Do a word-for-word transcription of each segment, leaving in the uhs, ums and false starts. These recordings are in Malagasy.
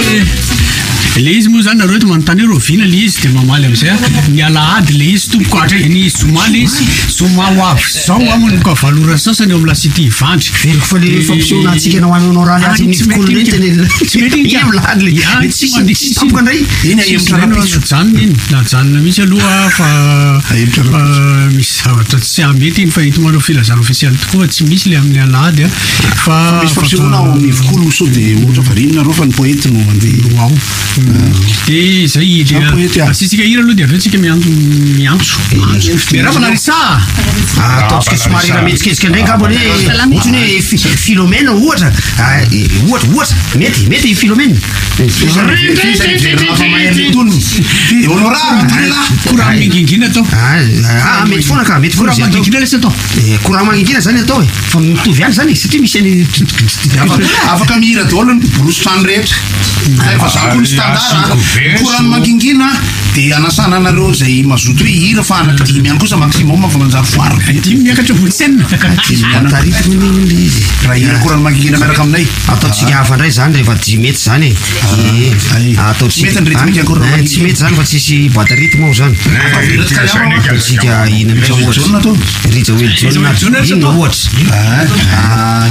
le izy moa zany nareo eto manontany hoe rovina le izy de mamaly am'izay ny alahady le izy tompoko atra ny zoma le izy zoma ho avy zao amony ko valora sasany eo amin'ny lasity ivandry veriko fa le fampisehoana antsika na hoanao raha azy ny kolonentany tsy mety ia milady le tsy tampoka ndray iny najanona iny najanona mihitsy aloha fa misy zavatra tsy amety iny fa itomanao filazana ofisialy tokoa fa tsy misy le amin'ny alahady a fa misy fampisehoana ao amin'ny vikolo so de ohatra varinina reo fa ny poety no mandeha ao de zay le asitsika hira aloha de aveo tsika miantso de raha manarisa ataontsika somary rametsiketsiky ndray ngamba hoe ohatrany hoe Philomène ohatra ohatra ohatra mety mety Philomène courant mangingina atao ah mety foana ka mety foana courant mangingina lesy atao courant mangingina zany atao e fa mitovy ihany zany satria misy any afaka mihira daholo ny borosotrano rehetra fa zako ny standard courant mangingina de anasana anareo zay mazoto hoe hira fa anaky dimy ihany kosa maximum fa manjary foara dimy miakatra voatsena raha hira courant mangingina miaraka aminay ataotsika hafa ndray zany rehefa dimy mety zany e ataotsika tsy mety zany fa tsisy boîte à rythme ao zany ataotsika ina mihitsy rija Wilson ino ohatra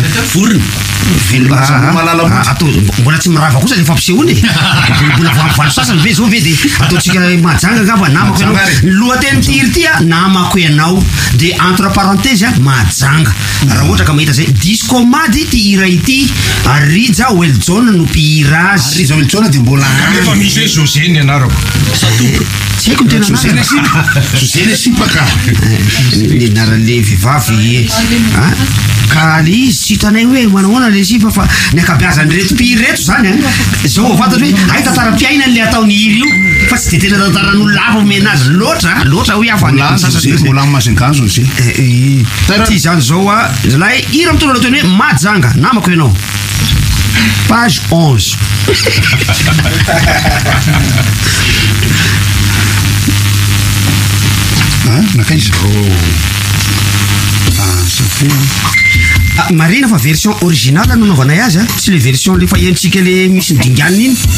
vorona atao mbola tsy mirava kosa le fampisehoana e mbola valo sasany ve zao ve de ataotsika majanga ngamba namako ianao lohateny tiry ty a namako ianao de entre parenthèse a majanga raha ohatra ka mahita zay disco mady ty hira ity Rija Wilson no mpihira azy Rija Wilson de mbola efa misy hoe Joseny anarako tsy haiko ny tena Joseny sipaka ny anaran'le vehivavy ka le izy tsy hitanay hoe manahoana le sipa fa ny akabeazany reto mpihira reto zany a zao fantatra hoe ay tantara-piainany le ataony hira io fa tsy de tena tantaran'olo lava omena azy loatra loatra hoe mbola amazingazo zy ty zany zao a lahy hira mitona loateny hoe majanga namako ianao page onze nakaizy marina fa version originale no nanaovanay azy a tsy le version le fa hentsika le misy dinganiny iny